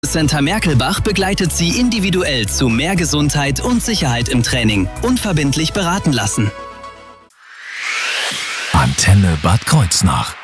Center Merkelbach begleitet Sie individuell zu mehr Gesundheit und Sicherheit im Training. Unverbindlich beraten lassen. Antenne Bad Kreuznach.